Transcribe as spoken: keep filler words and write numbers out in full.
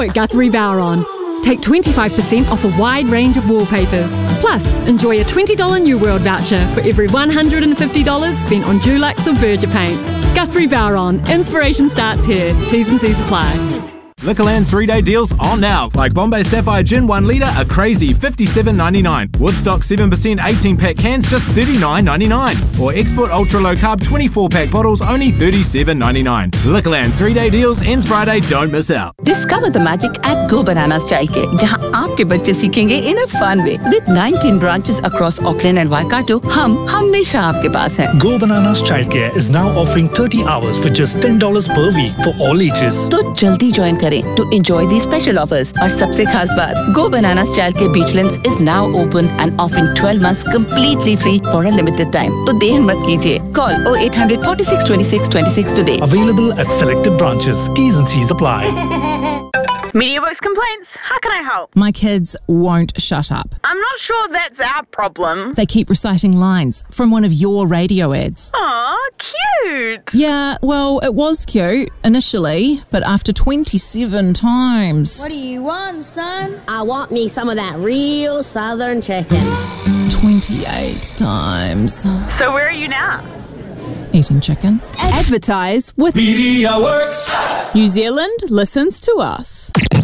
at Guthrie Bowron. Take twenty-five percent off a wide range of wallpapers. Plus, enjoy a twenty dollars New World voucher for every one hundred fifty dollars spent on Dulux or Berger paint. Guthrie Bowron. Inspiration starts here. T's and C's apply. Liquorland's three-day deals on now, like Bombay Sapphire Gin one litre, a crazy fifty-seven ninety-nine. Woodstock seven percent eighteen-pack cans, just thirty-nine ninety-nine. Or Export Ultra Low Carb twenty-four-pack bottles, only thirty-seven ninety-nine. Liquorland's three-day deals ends Friday, don't miss out. Discover the magic at Go Bananas Childcare, जहां आपके बच्चे सीखेंगे in a fun way. With nineteen branches across Auckland and Waikato, हम हमेशा आपके पास हैं. Go Bananas Childcare is now offering thirty hours for just ten dollars per week for all ages. तो जल्दी join करें to enjoy these special offers. और सबसे खास बात, Go Bananas Childcare Beachlands is now open and offering twelve months completely free for a limited time. तो देर मत कीजिए. Call oh eight hundred forty-six twenty-six twenty-six today. Available at selected branches. T's and C's apply. MediaWorks complaints. How can I help? My kids won't shut up. I'm not sure that's our problem. They keep reciting lines from one of your radio ads. Aw, cute. Yeah, well, it was cute initially, but after twenty-seven times. What do you want, son? I want me some of that real southern chicken. twenty-eight times. So where are you now? Eating chicken. Advertise with MediaWorks. New Zealand listens to us.